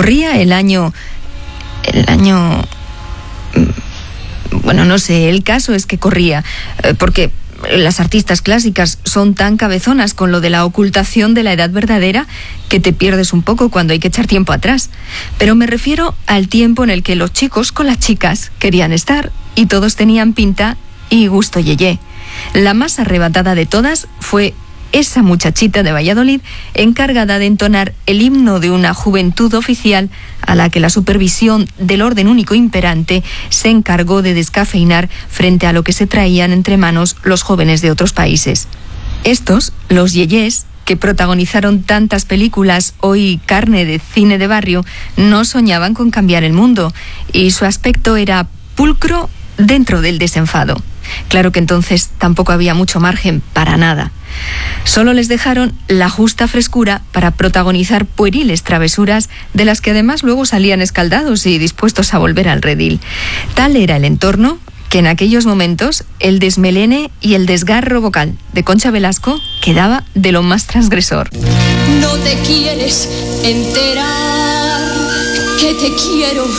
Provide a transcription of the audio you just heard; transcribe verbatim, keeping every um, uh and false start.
Corría el año... El año... Bueno, no sé, el caso es que corría, porque las artistas clásicas son tan cabezonas con lo de la ocultación de la edad verdadera que te pierdes un poco cuando hay que echar tiempo atrás. Pero me refiero al tiempo en el que los chicos con las chicas querían estar y todos tenían pinta y gusto yeye. La más arrebatada de todas fue esa muchachita de Valladolid encargada de entonar el himno de una juventud oficial a la que la supervisión del orden único imperante se encargó de descafeinar frente a lo que se traían entre manos los jóvenes de otros países. Estos, los yeyés, que protagonizaron tantas películas, hoy carne de cine de barrio, no soñaban con cambiar el mundo y su aspecto era pulcro dentro del desenfado. Claro que entonces tampoco había mucho margen para nada. Solo les dejaron la justa frescura para protagonizar pueriles travesuras de las que además luego salían escaldados y dispuestos a volver al redil. Tal era el entorno que en aquellos momentos el desmelene y el desgarro vocal de Concha Velasco quedaba de lo más transgresor. No te quieres enterar que te quiero